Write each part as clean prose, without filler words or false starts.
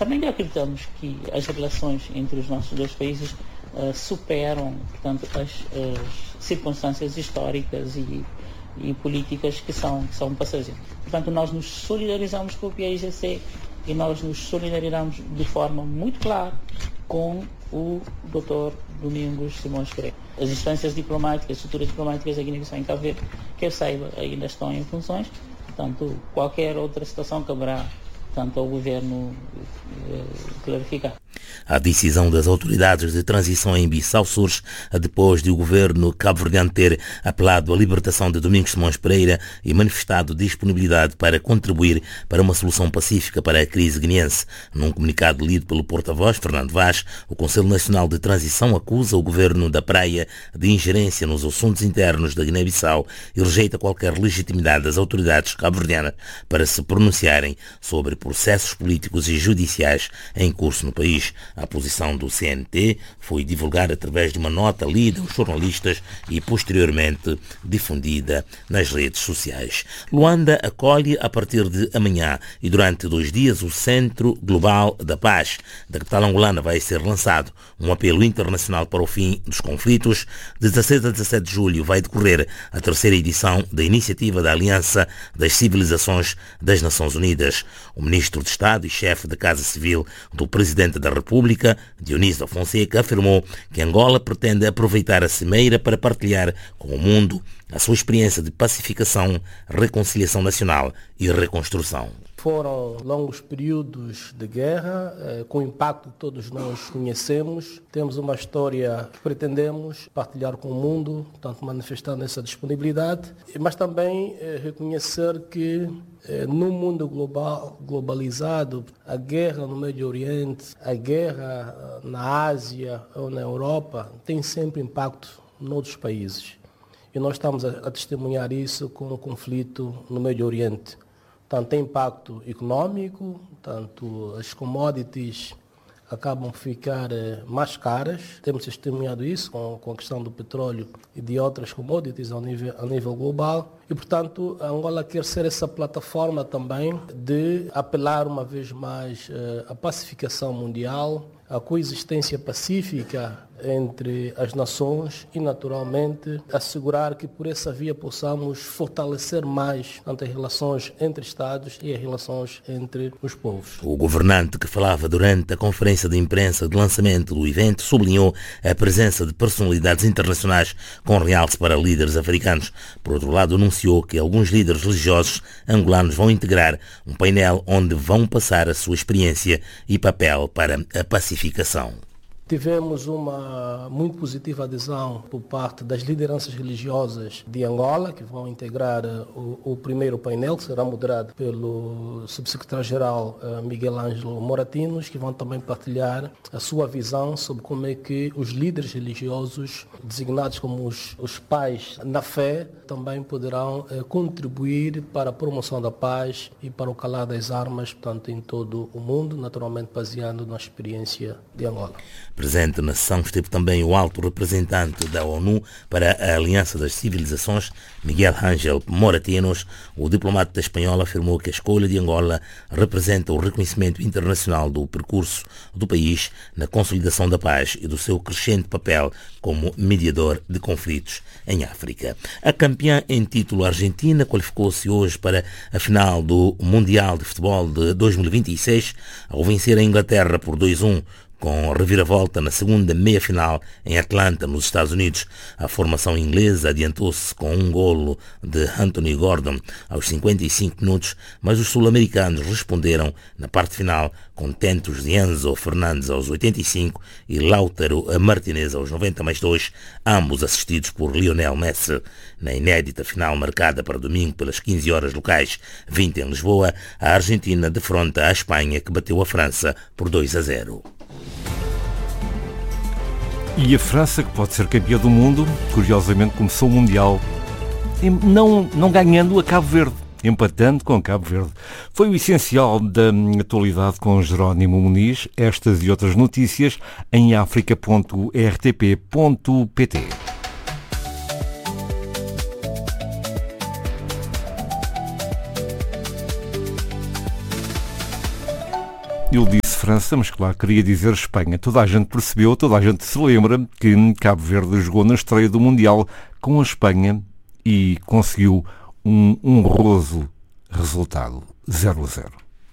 também acreditamos que as relações entre os nossos dois países superam, portanto, as circunstâncias históricas e políticas que são passageiras. Portanto, nós nos solidarizamos com o PAIGC e nós nos solidarizamos de forma muito clara com o Dr. Domingos Simões Pereira. As instâncias diplomáticas, as estruturas diplomáticas da Guiné-Bissau em Cabo Verde, que eu saiba, ainda estão em funções. Portanto, qualquer outra situação caberá, portanto, ao governo clarificar. A decisão das autoridades de transição em Bissau surge depois de o governo cabo-verdiano ter apelado à libertação de Domingos Simões Pereira e manifestado disponibilidade para contribuir para uma solução pacífica para a crise guineense. Num comunicado lido pelo porta-voz, Fernando Vaz, o Conselho Nacional de Transição acusa o governo da Praia de ingerência nos assuntos internos da Guiné-Bissau e rejeita qualquer legitimidade das autoridades cabo-verdianas para se pronunciarem sobre processos políticos e judiciais em curso no país. A posição do CNT foi divulgada através de uma nota lida aos jornalistas e posteriormente difundida nas redes sociais. Luanda acolhe a partir de amanhã e durante 2 dias o Centro Global da Paz. Da capital angolana vai ser lançado um apelo internacional para o fim dos conflitos. De 16 a 17 de julho vai decorrer a 3ª edição da iniciativa da Aliança das Civilizações das Nações Unidas. O ministro de Estado e chefe da Casa Civil do Presidente da República, Dionísio da Fonseca, afirmou que Angola pretende aproveitar a cimeira para partilhar com o mundo a sua experiência de pacificação, reconciliação nacional e reconstrução. Foram longos períodos de guerra, com impacto que todos nós conhecemos. Temos uma história que pretendemos partilhar com o mundo, portanto manifestando essa disponibilidade, mas também reconhecer que no mundo globalizado, a guerra no Médio Oriente, a guerra na Ásia ou na Europa tem sempre impacto noutros países. E nós estamos a testemunhar isso com o conflito no Médio Oriente. Tanto tem impacto econômico, tanto as commodities acabam por ficar mais caras. Temos testemunhado isso com a questão do petróleo e de outras commodities a nível global. E, portanto, a Angola quer ser essa plataforma também de apelar uma vez mais à pacificação mundial, à coexistência pacífica entre as nações e, naturalmente, assegurar que por essa via possamos fortalecer mais tanto as relações entre Estados e as relações entre os povos. O governante que falava durante a conferência de imprensa de lançamento do evento sublinhou a presença de personalidades internacionais com realce para líderes africanos. Por outro lado, anunciou que alguns líderes religiosos angolanos vão integrar um painel onde vão passar a sua experiência e papel para a pacificação. Tivemos uma muito positiva adesão por parte das lideranças religiosas de Angola, que vão integrar o primeiro painel, que será moderado pelo subsecretário-geral Miguel Ângelo Moratinos, que vão também partilhar a sua visão sobre como é que os líderes religiosos, designados como os pais na fé, também poderão contribuir para a promoção da paz e para o calar das armas, portanto, em todo o mundo, naturalmente baseado na experiência de Angola. Presente na sessão esteve também o alto representante da ONU para a Aliança das Civilizações, Miguel Ángel Moratinos. O diplomata espanhol afirmou que a escolha de Angola representa o reconhecimento internacional do percurso do país na consolidação da paz e do seu crescente papel como mediador de conflitos em África. A campeã em título argentina qualificou-se hoje para a final do Mundial de Futebol de 2026 ao vencer a Inglaterra por 2-1. Com reviravolta na segunda meia-final em Atlanta, nos Estados Unidos. A formação inglesa adiantou-se com um golo de Anthony Gordon aos 55 minutos, mas os sul-americanos responderam na parte final com tentos de Enzo Fernandes aos 85 e Lautaro Martinez aos 90+2, ambos assistidos por Lionel Messi. Na inédita final marcada para domingo pelas 15 horas locais, 20 em Lisboa, a Argentina defronta a Espanha, que bateu a França por 2-0. E a França, que pode ser campeã do mundo, curiosamente começou o Mundial não ganhando a Cabo Verde, empatando com Cabo Verde. Foi o essencial da atualidade com Jerónimo Muniz. Estas e outras notícias em africa.rtp.pt. Ele disse França, mas claro, queria dizer Espanha. Toda a gente percebeu, toda a gente se lembra que Cabo Verde jogou na estreia do Mundial com a Espanha e conseguiu um honroso resultado, 0-0.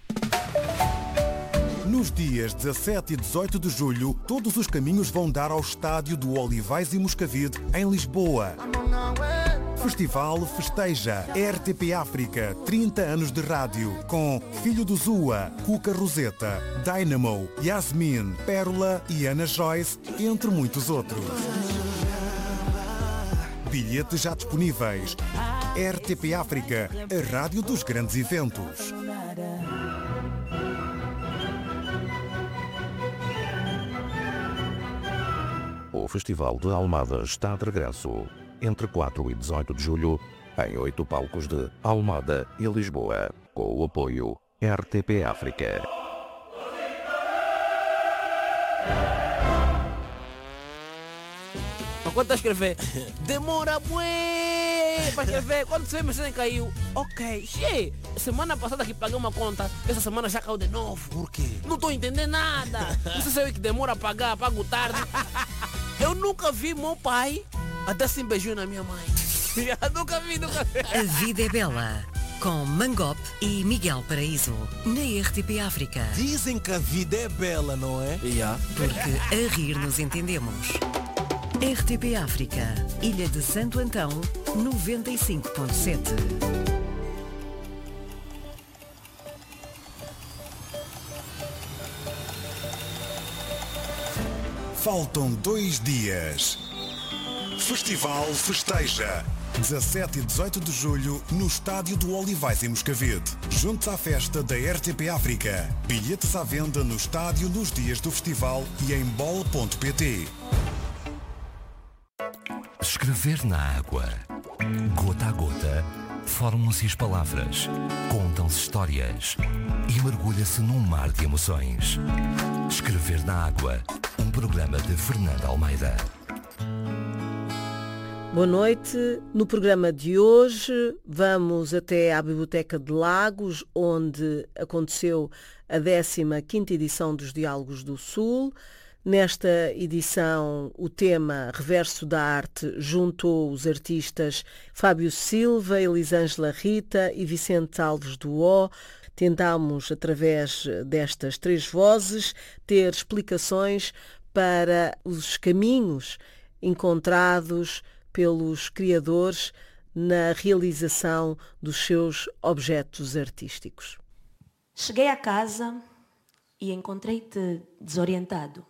Nos dias 17 e 18 de julho, todos os caminhos vão dar ao estádio do Olivais e Moscavide, em Lisboa. Festival festeja RTP África, 30 anos de rádio, com Filho do Zua, Cuca Roseta, Dynamo, Yasmin, Pérola e Ana Joyce, entre muitos outros. Bilhetes já disponíveis. RTP África, a rádio dos grandes eventos. O Festival de Almada está de regresso entre 4 e 18 de julho em 8 palcos de Almada e Lisboa, com o apoio RTP África. Quando está a escrever, demora bué para escrever. Quando você mensagem caiu, ok, che, semana passada que paguei uma conta, essa semana já caiu de novo. Por quê? Não estou entendendo nada. Você sabe que demora a pagar, pago tarde. Eu nunca vi meu pai a dar assim beijinho na minha mãe. Nunca vi. A Vida é Bela, com Mangop e Miguel Paraíso, na RTP África. Dizem que a vida é bela, não é? Porque a rir nos entendemos. RTP África, Ilha de Santo Antão, 95.7. Faltam 2 dias. Festival festeja. 17 e 18 de julho, no estádio do Olivais em Moscavide. Juntos à festa da RTP África. Bilhetes à venda no estádio nos dias do festival e em bol.pt. Escrever na água. Gota a gota, formam-se as palavras, contam-se histórias e mergulha-se num mar de emoções. Escrever na água, um programa de Fernanda Almeida. Boa noite. No programa de hoje vamos até à Biblioteca de Lagos, onde aconteceu a 15ª edição dos Diálogos do Sul. Nesta edição, o tema Reverso da Arte juntou os artistas Fábio Silva, Elisângela Rita e Vicente Alves do O. Tentámos, através destas 3 vozes, ter explicações para os caminhos encontrados pelos criadores na realização dos seus objetos artísticos. Cheguei a casa e encontrei-te desorientado.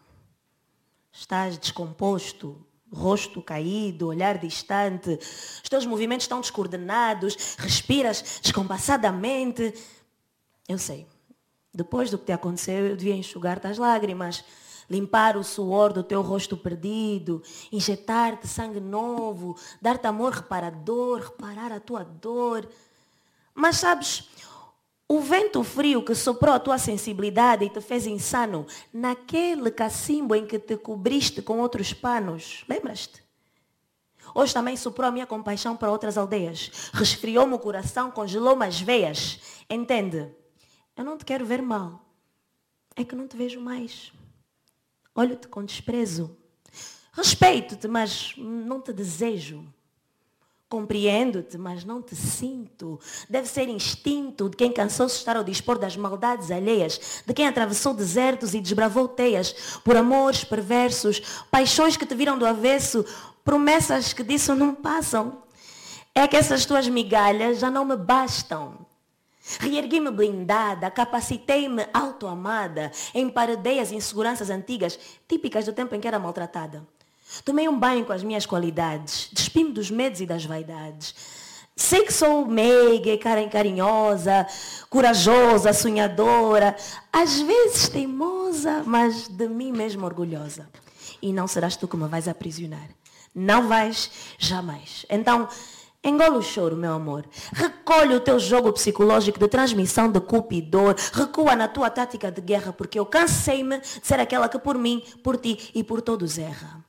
Estás descomposto, rosto caído, olhar distante, os teus movimentos estão descoordenados, respiras descompassadamente. Eu sei, depois do que te aconteceu, eu devia enxugar-te as lágrimas, limpar o suor do teu rosto perdido, injetar-te sangue novo, dar-te amor reparador, reparar a tua dor. Mas sabes, o vento frio que soprou a tua sensibilidade e te fez insano naquele cacimbo em que te cobriste com outros panos, lembras-te? Hoje também soprou a minha compaixão para outras aldeias. Resfriou-me o coração, congelou-me as veias. Entende? Eu não te quero ver mal. É que não te vejo mais. Olho-te com desprezo. Respeito-te, mas não te desejo. Compreendo-te, mas não te sinto. Deve ser instinto de quem cansou-se de estar ao dispor das maldades alheias, de quem atravessou desertos e desbravou teias, por amores perversos, paixões que te viram do avesso, promessas que disso não passam. É que essas tuas migalhas já não me bastam. Reergui-me blindada, capacitei-me autoamada, emparedei as inseguranças antigas, típicas do tempo em que era maltratada. Tomei um banho com as minhas qualidades, despi-me dos medos e das vaidades. Sei que sou meiga, carinhosa, corajosa, sonhadora, às vezes teimosa, mas de mim mesma orgulhosa. E não serás tu que me vais aprisionar. Não vais, jamais. Então, engola o choro, meu amor. Recolhe o teu jogo psicológico de transmissão de culpa e dor. Recua na tua tática de guerra, porque eu cansei-me de ser aquela que por mim, por ti e por todos erra.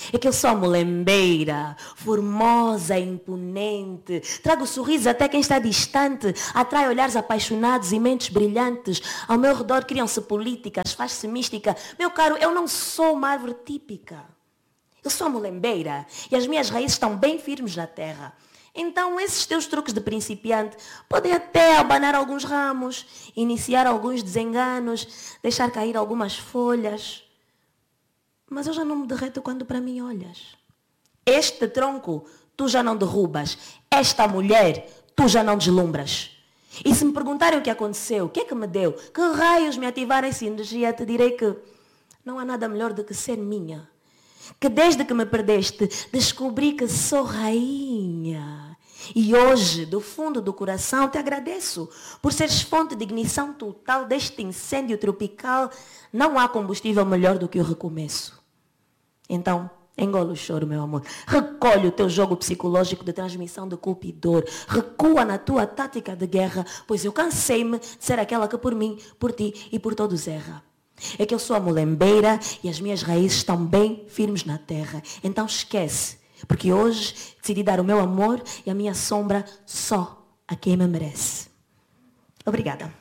É que eu sou a mulembeira, formosa, imponente. Trago sorrisos até quem está distante. Atrai olhares apaixonados e mentes brilhantes. Ao meu redor criam-se políticas, faz-se mística. Meu caro, eu não sou uma árvore típica. Eu sou a mulembeira e as minhas raízes estão bem firmes na terra. Então, esses teus truques de principiante podem até abanar alguns ramos, iniciar alguns desenganos, deixar cair algumas folhas. Mas eu já não me derreto quando para mim olhas. Este tronco, tu já não derrubas. Esta mulher, tu já não deslumbras. E se me perguntarem o que aconteceu, o que é que me deu, que raios me ativaram essa energia, te direi que não há nada melhor do que ser minha. Que desde que me perdeste, descobri que sou rainha. E hoje, do fundo do coração, te agradeço por seres fonte de ignição total deste incêndio tropical. Não há combustível melhor do que o recomeço. Então, engola o choro, meu amor. Recolhe o teu jogo psicológico de transmissão de culpa e dor. Recua na tua tática de guerra, pois eu cansei-me de ser aquela que por mim, por ti e por todos erra. É que eu sou a mulembeira e as minhas raízes estão bem firmes na terra. Então esquece, porque hoje decidi dar o meu amor e a minha sombra só a quem me merece. Obrigada.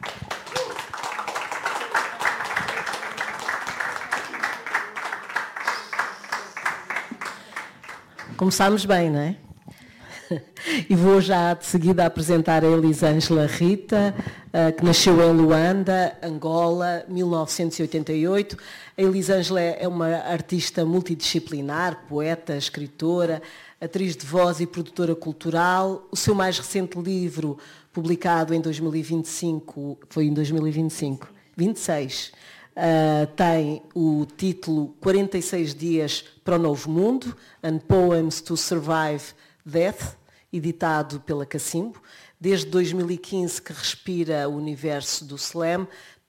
Começámos bem, não é? E vou já de seguida apresentar a Elisângela Rita, que nasceu em Luanda, Angola, 1988. A Elisângela é uma artista multidisciplinar, poeta, escritora, atriz de voz e produtora cultural. O seu mais recente livro, publicado em 2025, foi em 2025, 26, tem o título 46 Dias para o Novo Mundo, and Poems to Survive Death, editado pela Cacimbo. Desde 2015 que respira o universo do slam,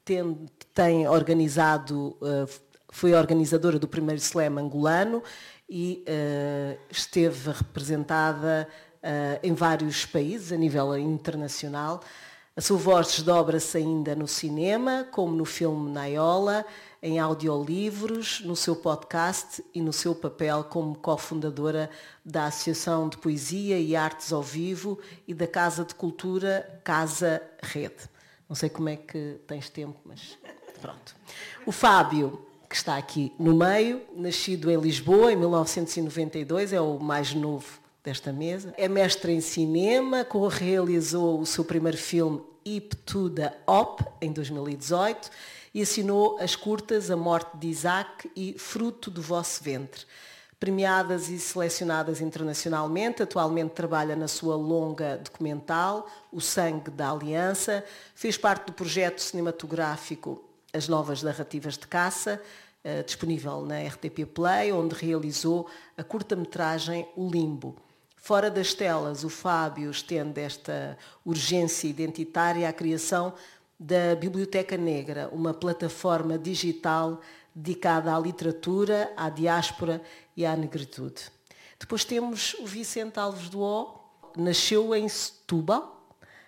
tem organizado, foi organizadora do primeiro slam angolano e esteve representada em vários países a nível internacional. A sua voz desdobra-se ainda no cinema, como no filme Naiola, em audiolivros, no seu podcast e no seu papel como cofundadora da Associação de Poesia e Artes ao Vivo e da Casa de Cultura Casa Rede. Não sei como é que tens tempo, mas pronto. O Fábio, que está aqui no meio, nascido em Lisboa em 1992, é o mais novo desta mesa. É mestre em cinema, realizou o seu primeiro filme Hip to the Hop em 2018 e assinou as curtas A Morte de Isaac e Fruto do Vosso Ventre. Premiadas e selecionadas internacionalmente, atualmente trabalha na sua longa documental O Sangue da Aliança, fez parte do projeto cinematográfico As Novas Narrativas de Caça, disponível na RTP Play, onde realizou a curta-metragem O Limbo. Fora das telas, o Fábio estende esta urgência identitária à criação da Biblioteca Negra, uma plataforma digital dedicada à literatura, à diáspora e à negritude. Depois temos o Vicente Alves do O, nasceu em Setúbal,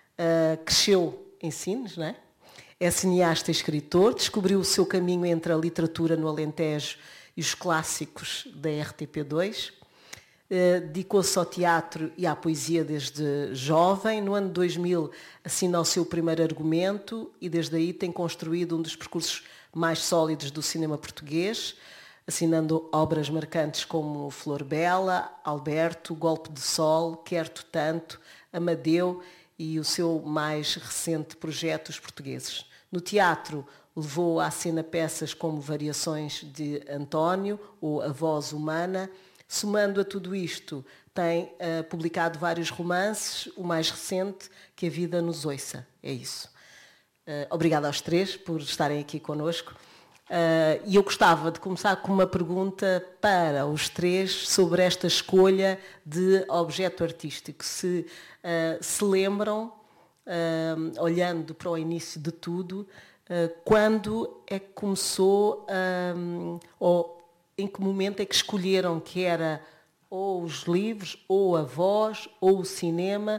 cresceu em Sines, não é? É cineasta e escritor, descobriu o seu caminho entre a literatura no Alentejo e os clássicos da RTP2. Dedicou-se ao teatro e à poesia desde jovem. No ano 2000 assina o seu primeiro argumento e desde aí tem construído um dos percursos mais sólidos do cinema português, assinando obras marcantes como Flor Bela, Alberto, Golpe de Sol, Quero-te Tanto, Amadeu e o seu mais recente projeto Os Portugueses. No teatro levou à cena peças como Variações de António ou A Voz Humana. Somando a tudo isto, tem publicado vários romances, o mais recente, Que a Vida nos Ouça. É isso. Obrigada aos três por estarem aqui connosco. E eu gostava de começar com uma pergunta para os três sobre esta escolha de objeto artístico. Se lembram, olhando para o início de tudo, quando é que começou ou em que momento é que escolheram que era ou os livros, ou a voz, ou o cinema,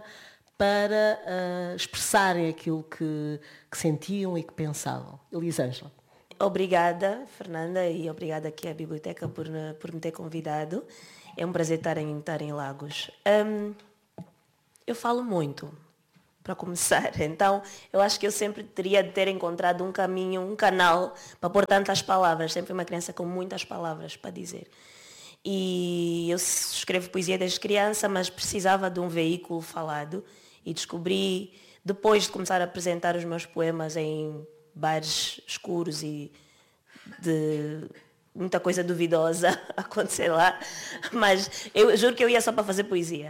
para expressarem aquilo que sentiam e que pensavam? Elisângela. Obrigada, Fernanda, e obrigada aqui à Biblioteca por me ter convidado. É um prazer estar em Lagos. Eu falo muito, para começar. Então, eu acho que eu sempre teria de ter encontrado um caminho, um canal para pôr tantas palavras. Sempre fui uma criança com muitas palavras para dizer. E eu escrevo poesia desde criança, mas precisava de um veículo falado. E descobri, depois de começar a apresentar os meus poemas em bares escuros e de muita coisa duvidosa acontecer lá, mas eu juro que eu ia só para fazer poesia.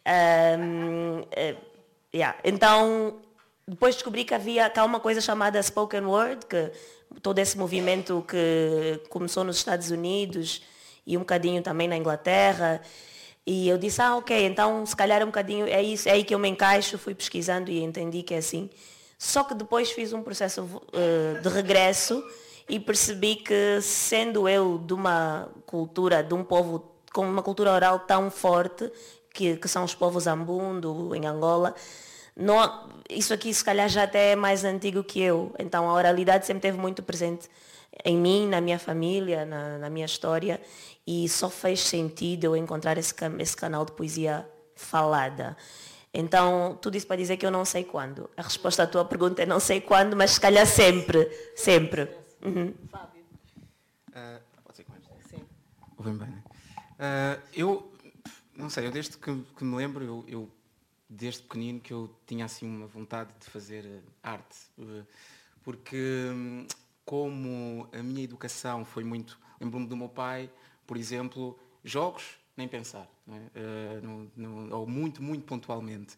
Então, depois descobri que há uma coisa chamada spoken word, que todo esse movimento que começou nos Estados Unidos e um bocadinho também na Inglaterra. E eu disse, ok, então se calhar um bocadinho, é isso, é aí que eu me encaixo, fui pesquisando e entendi que é assim. Só que depois fiz um processo de regresso e percebi que, sendo eu de uma cultura, de um povo com uma cultura oral tão forte, que são os povos Zambundo, em Angola, isso aqui se calhar já até é mais antigo que eu. Então a oralidade sempre esteve muito presente em mim, na minha família, na minha história, e só fez sentido eu encontrar esse canal de poesia falada. Então, tudo isso para dizer que eu não sei quando. A resposta à tua pergunta é não sei quando, mas se calhar sempre. Sempre. Fábio. Pode ser com esta? Sim. Ouvem bem, né? Eu, não sei, eu desde que me lembro, eu desde pequenino que eu tinha assim uma vontade de fazer arte. Porque como a minha educação foi muito... Lembro-me do meu pai, por exemplo, jogos, nem pensar, não é? Ou muito, muito pontualmente.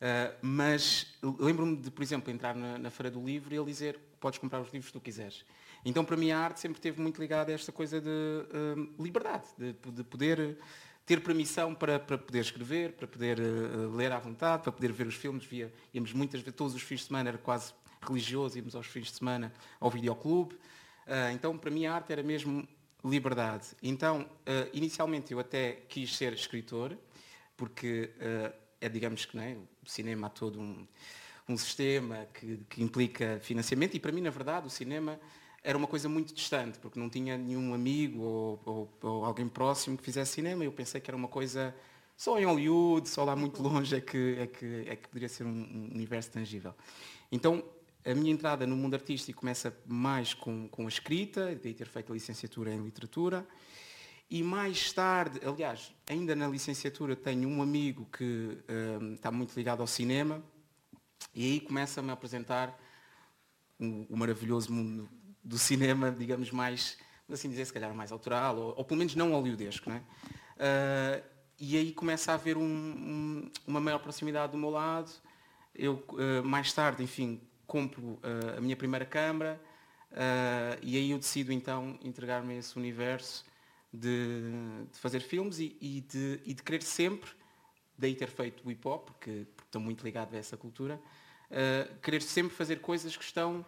Mas lembro-me de, por exemplo, entrar na Feira do Livro e ele dizer, podes comprar os livros que tu quiseres. Então, para mim, a arte sempre esteve muito ligada a esta coisa de liberdade, de poder ter permissão para poder escrever, para poder ler à vontade, para poder ver os filmes. Íamos muitas vezes, todos os fins de semana, era quase religioso, íamos aos fins de semana ao videoclube. Então, para mim, a arte era mesmo liberdade. Então, inicialmente eu até quis ser escritor, porque digamos que, não é, o cinema há todo um sistema que implica financiamento, e para mim, na verdade, o cinema era uma coisa muito distante, porque não tinha nenhum amigo ou alguém próximo que fizesse cinema. Eu pensei que era uma coisa só em Hollywood, só lá muito longe é que poderia ser um universo tangível. Então, a minha entrada no mundo artístico começa mais com a escrita, daí ter feito a licenciatura em literatura, e mais tarde, aliás, ainda na licenciatura tenho um amigo que está muito ligado ao cinema, e aí começa-me a apresentar o maravilhoso mundo do cinema, digamos mais, assim dizer, se calhar mais autoral, ou pelo menos não hollywoodesco, não é? E aí começa a haver uma maior proximidade do meu lado. Eu, mais tarde, enfim, compro a minha primeira câmara, e aí eu decido então entregar-me a esse universo de fazer filmes e de querer sempre, daí ter feito o hip-hop, porque estou muito ligado a essa cultura, querer sempre fazer coisas que estão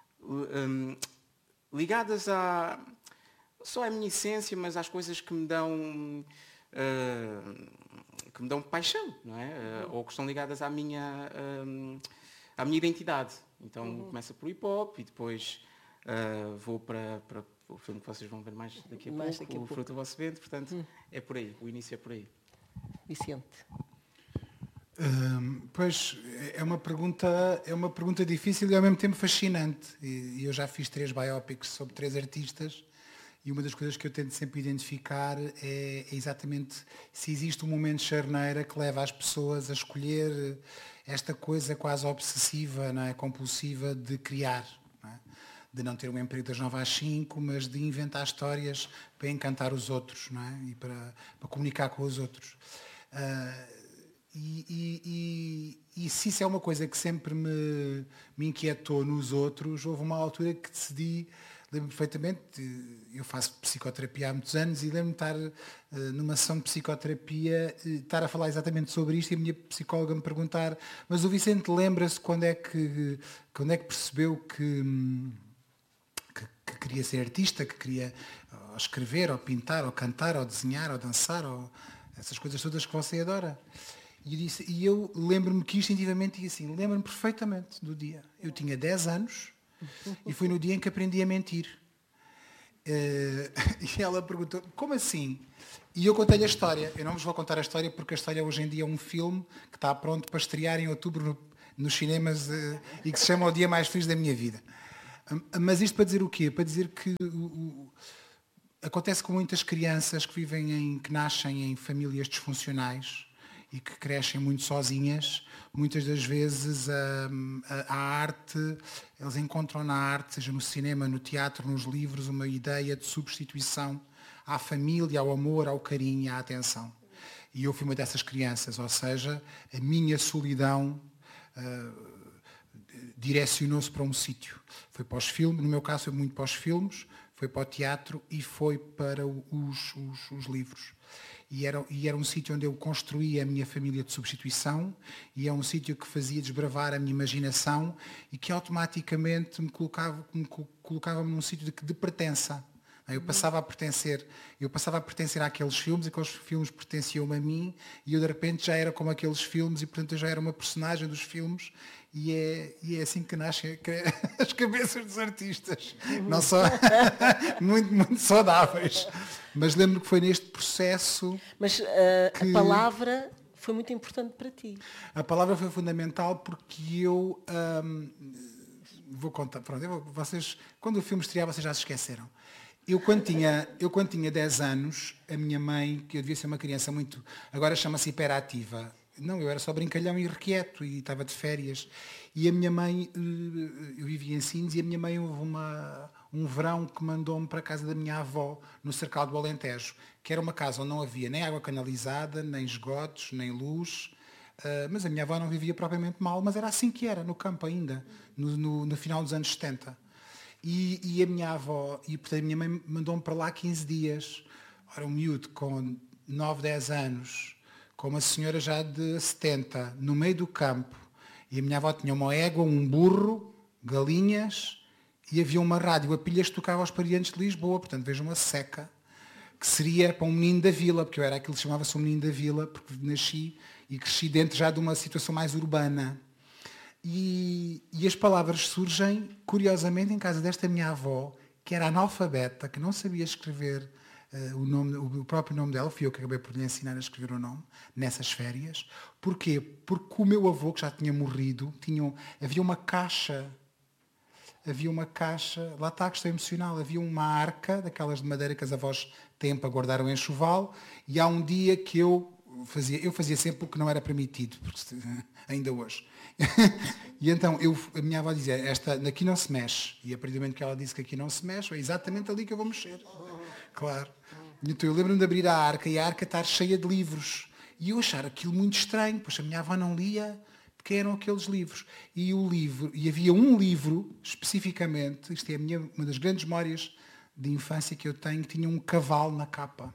ligadas não só à minha essência, mas às coisas que me dão paixão, não é? Ou que estão ligadas à minha identidade. Então começa por hip-hop e depois vou para o filme que vocês vão ver mais daqui a pouco, O Fruto do Vosso Vento. Portanto, é por aí, o início é por aí. Vicente. Pois, é uma pergunta difícil e ao mesmo tempo fascinante. E eu já fiz 3 biopics sobre 3 artistas, e uma das coisas que eu tento sempre identificar é exatamente se existe um momento de charneira que leva as pessoas a escolher esta coisa quase obsessiva, não é? Compulsiva de criar, não é? De não ter um emprego das 9 às 5, mas de inventar histórias para encantar os outros, não é? E para comunicar com os outros. E se isso é uma coisa que sempre me inquietou nos outros, houve uma altura que decidi, lembro perfeitamente, eu faço psicoterapia há muitos anos, e lembro-me de estar numa sessão de psicoterapia, estar a falar exatamente sobre isto, e a minha psicóloga me perguntar, mas o Vicente lembra-se quando é que percebeu que queria ser artista, que queria ou escrever, ou pintar, ou cantar, ou desenhar, ou dançar, ou essas coisas todas que você adora. E eu lembro-me que instintivamente, e assim, lembro-me perfeitamente do dia. Eu tinha 10 anos, E foi no dia em que aprendi a mentir. E ela perguntou, como assim? E eu contei-lhe a história. Eu não vos vou contar a história porque a história hoje em dia é um filme que está pronto para estrear em outubro nos cinemas e que se chama O Dia Mais Feliz da Minha Vida. Mas isto para dizer o quê? Para dizer que acontece com muitas crianças que nascem em famílias disfuncionais e que crescem muito sozinhas. Muitas das vezes a arte, eles encontram na arte, seja no cinema, no teatro, nos livros, uma ideia de substituição à família, ao amor, ao carinho e à atenção. E eu fui uma dessas crianças, ou seja, a minha solidão direcionou-se para um sítio. Foi para os filmes, no meu caso foi muito para os filmes, foi para o teatro e foi para os livros. E era um sítio onde eu construía a minha família de substituição e é um sítio que fazia desbravar a minha imaginação e que automaticamente me colocava-me num sítio de pertença. Eu passava a pertencer àqueles filmes pertenciam-me a mim e eu de repente já era como aqueles filmes e portanto eu já era uma personagem dos filmes e é assim que nascem as cabeças dos artistas. Não só muito, muito saudáveis. Mas lembro que foi neste processo. Mas a palavra foi muito importante para ti. A palavra foi fundamental porque eu vou contar. Pronto, vocês, quando o filme estreava, vocês já se esqueceram. Eu quando tinha 10 anos, a minha mãe, que eu devia ser uma criança muito, agora chama-se hiperativa. Não, eu era só brincalhão e irrequieto e estava de férias. E a minha mãe, eu vivia em Sines e a minha mãe houve um verão que mandou-me para a casa da minha avó, no Cercal do Alentejo, que era uma casa onde não havia nem água canalizada, nem esgotos, nem luz. Mas a minha avó não vivia propriamente mal, mas era assim que era, no campo ainda, no final dos anos 70. E a minha avó, e portanto a minha mãe mandou-me para lá 15 dias. Ora, um miúdo com 9, 10 anos, com uma senhora já de 70, no meio do campo. E a minha avó tinha uma égua, um burro, galinhas, e havia uma rádio a pilhas que tocava aos Pariantes de Lisboa. Portanto, veja uma seca, que seria para um menino da vila, porque eu era aquilo que chamava-se um menino da vila, porque nasci e cresci dentro já de uma situação mais urbana. E as palavras surgem, curiosamente, em casa desta minha avó, que era analfabeta, que não sabia escrever o próprio nome dela. Fui eu que acabei por lhe ensinar a escrever o nome, nessas férias. Porquê? Porque o meu avô, que já tinha morrido, havia uma caixa, lá está a questão emocional, havia uma arca, daquelas de madeira que as avós têm para guardar o enxoval, e há um dia que eu fazia sempre o que não era permitido, porque, ainda hoje. E então a minha avó dizia, aqui não se mexe. E a partir do momento que ela disse que aqui não se mexe, é exatamente ali que eu vou mexer. Claro. Então eu lembro-me de abrir a arca e a arca estar cheia de livros. E eu achar aquilo muito estranho, pois a minha avó não lia, porque eram aqueles livros. E havia um livro, especificamente, isto é uma das grandes memórias de infância que eu tenho, que tinha um cavalo na capa.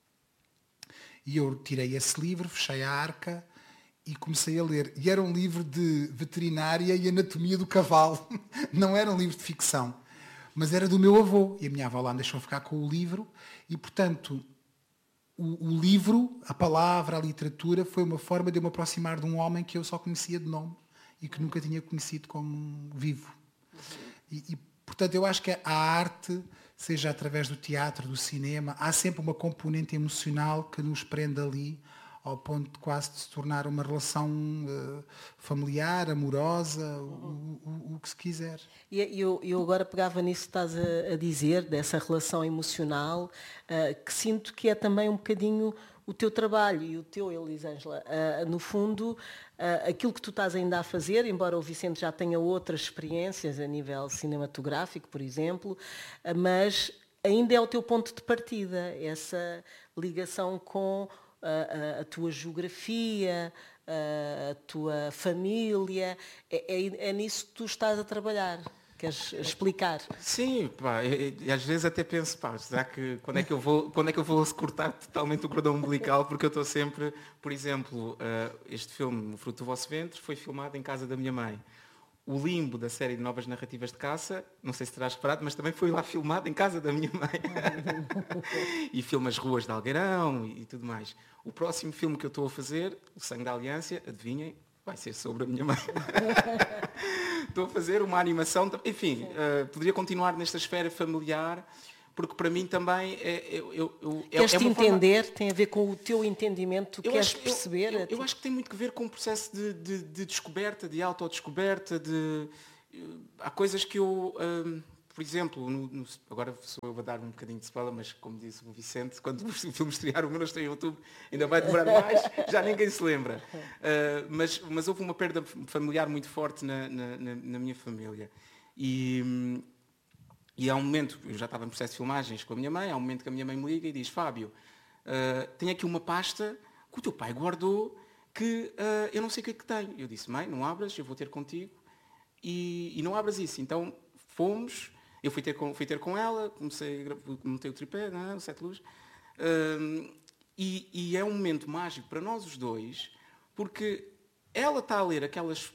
E eu tirei esse livro, fechei a arca e comecei a ler. E era um livro de veterinária e anatomia do cavalo. Não era um livro de ficção. Mas era do meu avô. E a minha avó lá me deixou ficar com o livro. E, portanto, o livro, a palavra, a literatura, foi uma forma de eu me aproximar de um homem que eu só conhecia de nome e que nunca tinha conhecido como vivo. E portanto, eu acho que a arte, seja através do teatro, do cinema, há sempre uma componente emocional que nos prende ali, ao ponto de quase de se tornar uma relação familiar, amorosa, o que se quiser. E eu agora pegava nisso que estás a dizer, dessa relação emocional, que sinto que é também um bocadinho o teu trabalho e o teu, Elisângela. No fundo, aquilo que tu estás ainda a fazer, embora o Vicente já tenha outras experiências a nível cinematográfico, por exemplo, mas ainda é o teu ponto de partida, essa ligação com a tua geografia, a tua família, é nisso que tu estás a trabalhar. Queres explicar? Sim, pá, e às vezes até penso, pá, será que quando é que eu vou cortar totalmente o cordão umbilical? Porque eu estou sempre, por exemplo, este filme, O Fruto do Vosso Ventre, foi filmado em casa da minha mãe. O Limbo, da série de Novas Narrativas de Caça, não sei se terás reparado, mas também foi lá filmado em casa da minha mãe. E filma as ruas de Algueirão e tudo mais. O próximo filme que eu estou a fazer, O Sangue da Aliança, adivinhem, vai ser sobre a minha mãe. Estou a fazer uma animação, enfim, poderia continuar nesta esfera familiar, porque para mim também Queres-te entender, tem a ver com o teu entendimento, queres perceber? Eu acho que tem muito a ver com o processo de descoberta, de autodescoberta, há coisas que eu... por exemplo, agora sou eu a dar um bocadinho de spoiler, mas como disse o Vicente, quando o filme estrear, o meu não está em YouTube, ainda vai demorar mais, já ninguém se lembra. Mas houve uma perda familiar muito forte na minha família. E há um momento, eu já estava em processo de filmagens com a minha mãe, há um momento que a minha mãe me liga e diz: Fábio, tenho aqui uma pasta que o teu pai guardou que eu não sei o que é que tem. Eu disse: mãe, não abras, eu vou ter contigo e não abras isso. Então fomos... Eu fui ter com ela, montei o tripé, o sete luz, e é um momento mágico para nós os dois, porque ela está a ler aquelas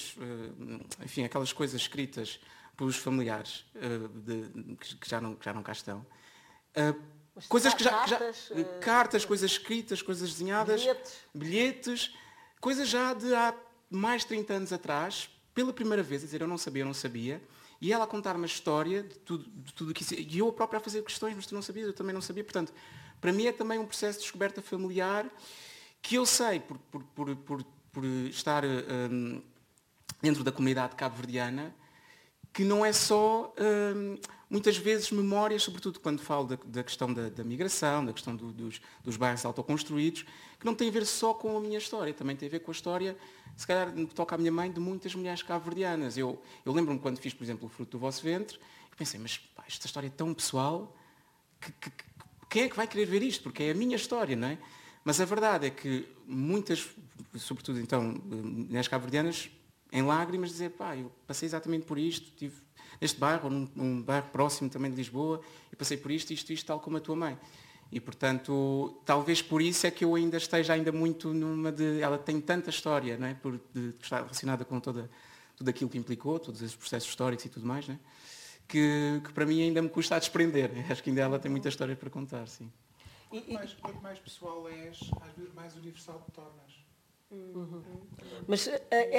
coisas escritas pelos familiares que já não cá estão. Coisas que cartas, coisas escritas, coisas desenhadas, bilhetes, coisas já de há mais de 30 anos atrás, pela primeira vez, a dizer eu não sabia, e ela a contar-me a história de tudo que isso... E eu a própria a fazer questões, mas tu não sabias, eu também não sabia. Portanto, para mim é também um processo de descoberta familiar que eu sei, por estar dentro da comunidade cabo-verdiana, que não é só, muitas vezes, memórias, sobretudo quando falo da questão da migração, da questão dos bairros autoconstruídos, que não tem a ver só com a minha história, também tem a ver com a história, se calhar, no que toca à minha mãe, de muitas mulheres cabo-verdianas. Eu lembro-me quando fiz, por exemplo, O Fruto do Vosso Ventre, eu pensei, mas pá, esta história é tão pessoal, que quem é que vai querer ver isto? Porque é a minha história, não é? Mas a verdade é que muitas, sobretudo então, mulheres cabo-verdianas, em lágrimas, dizer, pá, eu passei exatamente por isto, estive neste bairro, ou num bairro próximo também de Lisboa, e passei por isto, tal como a tua mãe. E, portanto, talvez por isso é que eu ainda esteja muito numa de... Ela tem tanta história, não é? De estar relacionada com tudo aquilo que implicou, todos esses processos históricos e tudo mais, não é? Que para mim ainda me custa a desprender. Acho que ainda ela tem muita história para contar, sim. Quanto mais pessoal és, às vezes mais universal te tornas. Mas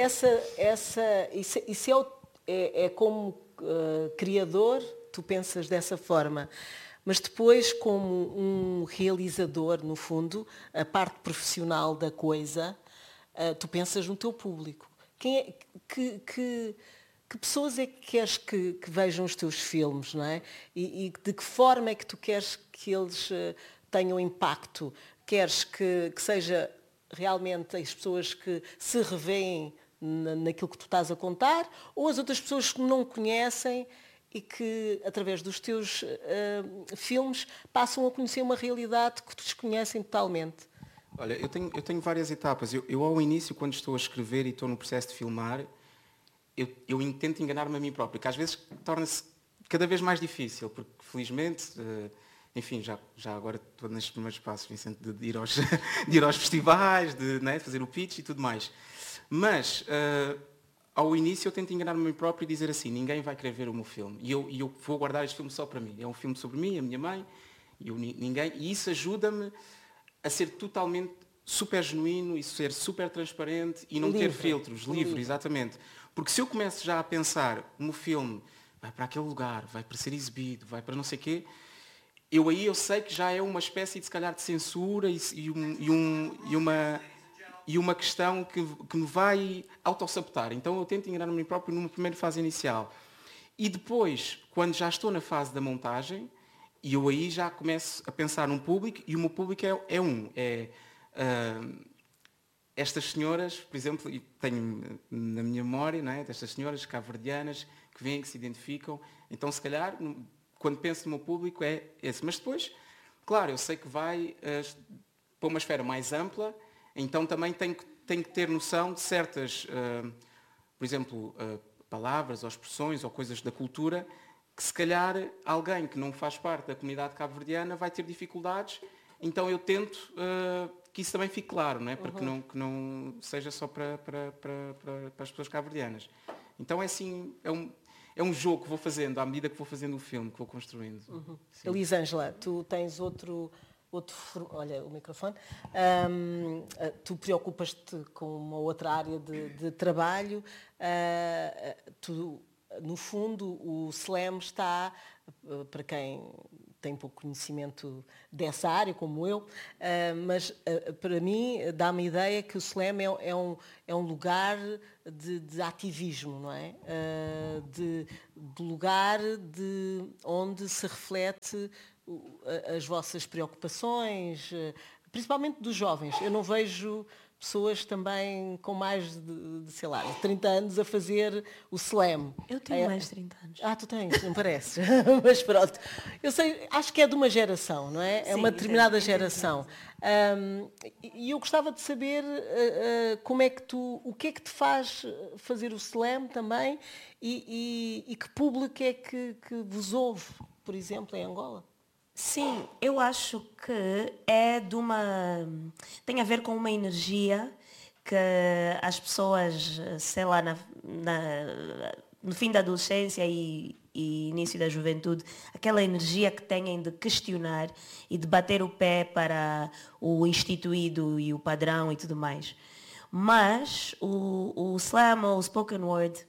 isso é como criador, tu pensas dessa forma, mas depois como um realizador, no fundo, a parte profissional da coisa, tu pensas no teu público. Que pessoas é que queres que vejam os teus filmes, não é? E de que forma é que tu queres que eles tenham impacto? Queres que seja realmente as pessoas que se revêem naquilo que tu estás a contar, ou as outras pessoas que não conhecem e que, através dos teus filmes, passam a conhecer uma realidade que desconhecem totalmente? Olha, eu tenho várias etapas. Eu ao início, quando estou a escrever e estou no processo de filmar, eu tento enganar-me a mim próprio, que às vezes torna-se cada vez mais difícil, porque felizmente... Enfim, já agora estou nestes primeiros passos, Vicente, de ir aos festivais, de fazer o pitch e tudo mais. Mas, ao início, eu tento enganar-me a mim próprio e dizer assim, ninguém vai querer ver o meu filme. E eu vou guardar este filme só para mim. É um filme sobre mim, a minha mãe, e isso ajuda-me a ser totalmente super genuíno e ser super transparente e não ter filtros, livre, exatamente. Porque se eu começo já a pensar, o meu filme vai para aquele lugar, vai para ser exibido, vai para não sei o quê, eu sei que já é uma espécie de, se calhar, de censura e uma questão que me vai autossabotar. Então eu tento enganar-me a mim próprio numa primeira fase inicial. E depois, quando já estou na fase da montagem, eu aí já começo a pensar num público, e o meu público estas senhoras, por exemplo, e tenho na minha memória, não é, destas senhoras cabo-verdianas que vêm, que se identificam. Então, se calhar... Quando penso no meu público é esse. Mas depois, claro, eu sei que vai para uma esfera mais ampla, então também tenho que ter noção de certas, por exemplo, palavras ou expressões ou coisas da cultura que se calhar alguém que não faz parte da comunidade cabo-verdiana vai ter dificuldades, então eu tento que isso também fique claro, não é? Para que não seja só para as pessoas cabo-verdianas. Então é assim, é um jogo que vou fazendo, à medida que vou fazendo o filme, que vou construindo. Elisângela, tu tens outro olha o microfone, tu preocupas-te com uma outra área de trabalho, no fundo o SLAM está, para quem tem pouco conhecimento dessa área, como eu, mas para mim dá-me a ideia que o SLAM é um lugar de ativismo, não é? De lugar onde se reflete as vossas preocupações, principalmente dos jovens. Eu não vejo pessoas também com mais sei lá, de 30 anos a fazer o SLAM. Eu tenho mais de 30 anos. Tu tens, não parece? Mas pronto. Eu sei, acho que é de uma geração, não é? É uma determinada geração. E eu gostava de saber o que é que te faz fazer o SLAM também e que público é que vos ouve, por exemplo, em Angola? Sim, eu acho que tem a ver com uma energia que as pessoas, sei lá, no fim da adolescência e início da juventude, aquela energia que têm de questionar e de bater o pé para o instituído e o padrão e tudo mais. Mas o slam ou o spoken word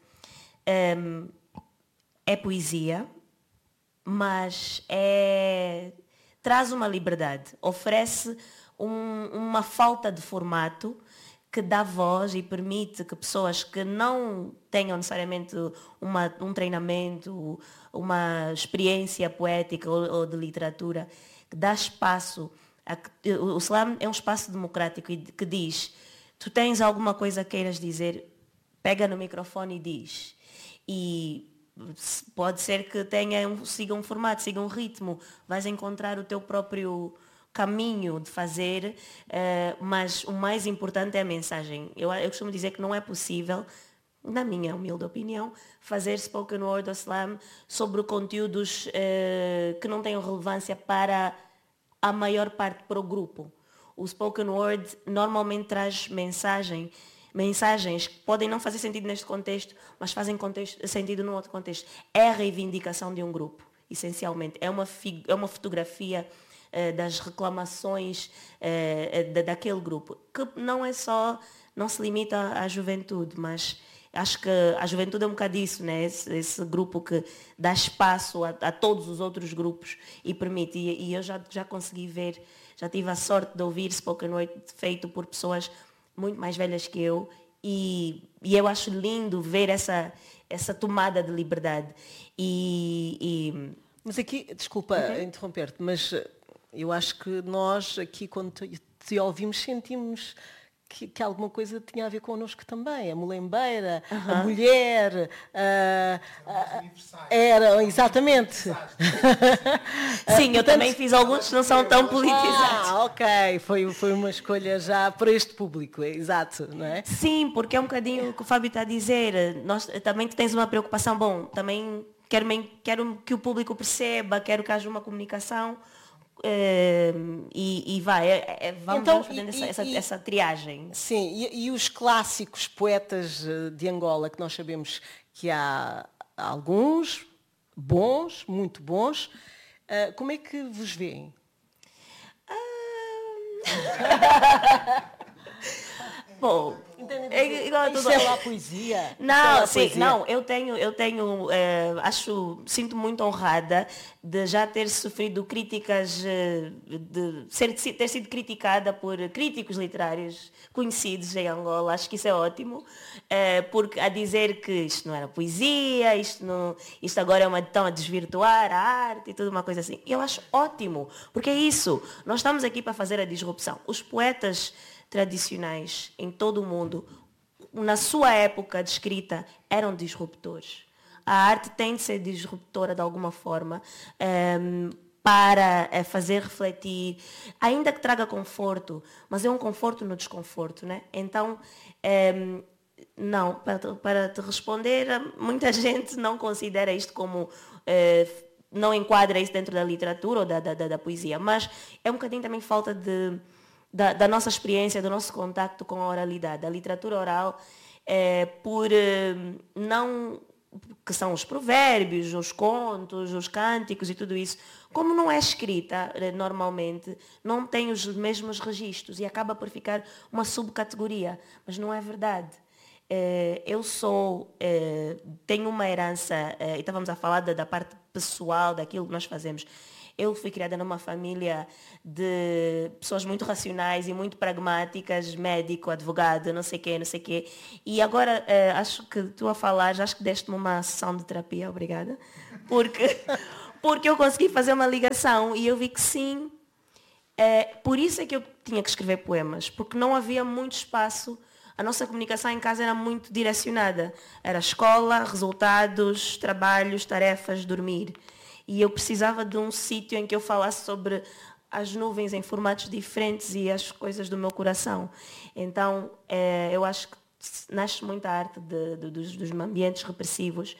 é poesia, mas traz uma liberdade, oferece uma falta de formato que dá voz e permite que pessoas que não tenham necessariamente um treinamento, uma experiência poética ou de literatura, que dá espaço. O slam é um espaço democrático que diz: tu tens alguma coisa que queiras dizer, pega no microfone e diz. E pode ser que siga um formato, siga um ritmo, vais encontrar o teu próprio caminho de fazer, mas o mais importante é a mensagem. Eu costumo dizer que não é possível, na minha humilde opinião, fazer spoken word ou slam sobre conteúdos que não tenham relevância para a maior parte para o grupo. O spoken word normalmente traz mensagens que podem não fazer sentido neste contexto, mas fazem sentido num outro contexto. É a reivindicação de um grupo, essencialmente. É uma fotografia das reclamações daquele grupo, que não se limita à juventude, mas acho que a juventude é um bocado isso, né? Esse grupo que dá espaço a todos os outros grupos e permite. E eu já consegui ver, já tive a sorte de ouvir spoken word feito por pessoas muito mais velhas que eu, e eu acho lindo ver essa tomada de liberdade. Mas aqui, desculpa interromper-te, mas eu acho que nós aqui, quando te ouvimos, sentimos que alguma coisa tinha a ver connosco também. A mulembeira, a mulher, era, exatamente. Sim, eu também fiz alguns que não são tão politizados. Ok, foi uma escolha já para este público, exato, não é? Sim, porque é um bocadinho o que o Fábio está a dizer. Também tens uma preocupação, também quero que o público perceba, quero que haja uma comunicação. Vamos fazendo essa triagem. Sim, e os clássicos poetas de Angola, que nós sabemos que há alguns bons, muito bons, como é que vos veem? Bom, isso é lá poesia? Não, eu tenho, sinto muito honrada de já ter sofrido críticas, ter sido criticada por críticos literários conhecidos em Angola. Acho que isso é ótimo, porque a dizer que isto não era poesia, isto agora estão a desvirtuar a arte e tudo uma coisa assim. Eu acho ótimo, porque é isso, nós estamos aqui para fazer a disrupção. Os poetas tradicionais em todo o mundo, na sua época de escrita, eram disruptores. A arte tem de ser disruptora de alguma forma, para fazer refletir, ainda que traga conforto, mas é um conforto no desconforto, né? Então, não, para te responder, muita gente não considera isto como... não enquadra isso dentro da literatura ou da poesia, mas é um bocadinho também falta da nossa experiência, do nosso contacto com a oralidade. A literatura oral, por não que são os provérbios, os contos, os cânticos e tudo isso, como não é escrita normalmente, não tem os mesmos registros e acaba por ficar uma subcategoria, mas não é verdade. Eu tenho uma herança, e estávamos a falar da parte pessoal, daquilo que nós fazemos. Eu fui criada numa família de pessoas muito racionais e muito pragmáticas, médico, advogado, não sei o quê. E agora, acho que tu a falar, acho que deste-me uma sessão de terapia, obrigada, porque eu consegui fazer uma ligação e eu vi que sim. Por isso é que eu tinha que escrever poemas, porque não havia muito espaço. A nossa comunicação em casa era muito direcionada. Era escola, resultados, trabalhos, tarefas, dormir. E eu precisava de um sítio em que eu falasse sobre as nuvens em formatos diferentes e as coisas do meu coração. Então, eu acho que nasce muita arte dos ambientes repressivos,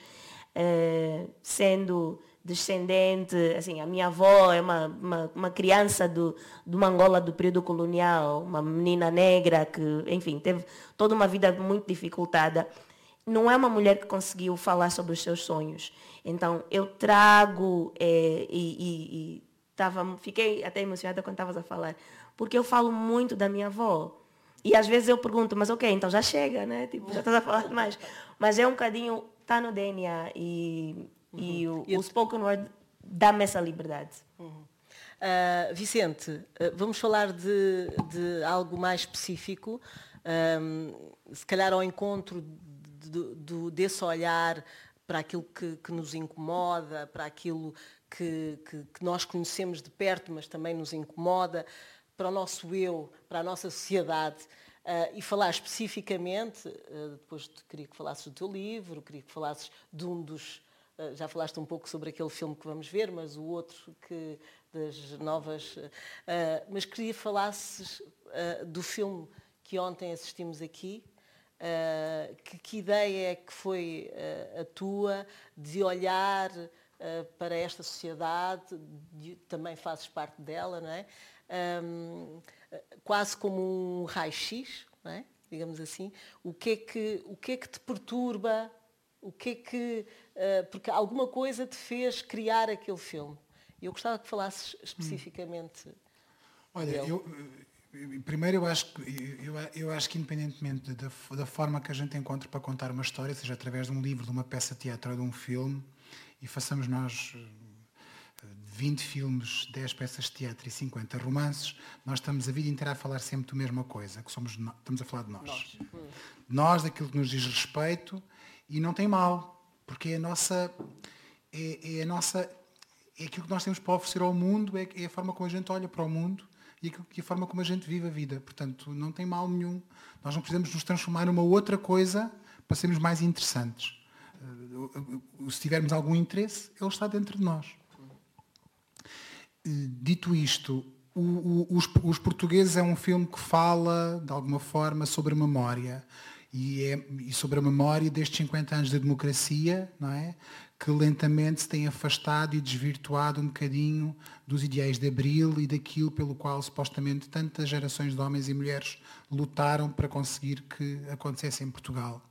sendo descendente, assim, a minha avó é uma criança de uma Angola do período colonial, uma menina negra que, enfim, teve toda uma vida muito dificultada. Não é uma mulher que conseguiu falar sobre os seus sonhos. Então, eu trago fiquei até emocionada quando estavas a falar, porque eu falo muito da minha avó. E às vezes eu pergunto, mas ok, então já chega, né? Tipo, já estás a falar demais. Mas é um bocadinho, está no DNA e o spoken word dá-me essa liberdade. Vicente, vamos falar de algo mais específico, se calhar ao encontro desse olhar para aquilo que nos incomoda, para aquilo que nós conhecemos de perto, mas também nos incomoda, para o nosso eu, para a nossa sociedade, e falar especificamente, depois queria que falasses do teu livro, queria que falasses de um dos... Já falaste um pouco sobre aquele filme que vamos ver, mas o outro das novas... mas queria que falasses do filme que ontem assistimos aqui. Que ideia é que foi a tua de olhar para esta sociedade, também fazes parte dela, não é? Quase como um raio-x, não é? Digamos assim. O que é que te perturba? Porque alguma coisa te fez criar aquele filme. Eu gostava que falasses especificamente. Olha, primeiro eu acho que independentemente da forma que a gente encontra para contar uma história, seja através de um livro, de uma peça de teatro ou de um filme, e façamos nós 20 filmes, 10 peças de teatro e 50 romances, nós estamos a vida inteira a falar sempre da mesma coisa, que estamos a falar de nós. Nós, daquilo que nos diz respeito, e não tem mal, porque é aquilo que nós temos para oferecer ao mundo, é a forma como a gente olha para o mundo e a forma como a gente vive a vida. Portanto, não tem mal nenhum. Nós não precisamos nos transformar numa outra coisa para sermos mais interessantes. Se tivermos algum interesse, ele está dentro de nós. Dito isto, os Portugueses é um filme que fala, de alguma forma, sobre a memória. E sobre a memória destes 50 anos da democracia, não é? Que lentamente se tem afastado e desvirtuado um bocadinho dos ideais de Abril e daquilo pelo qual supostamente tantas gerações de homens e mulheres lutaram para conseguir que acontecesse em Portugal.